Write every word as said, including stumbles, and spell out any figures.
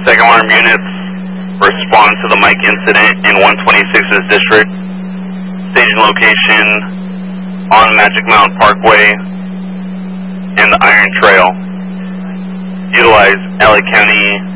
Second alarm units respond to the Mike incident in one twenty-six's district. Staging location on Magic Mountain Parkway and the Iron Trail. Utilize L A County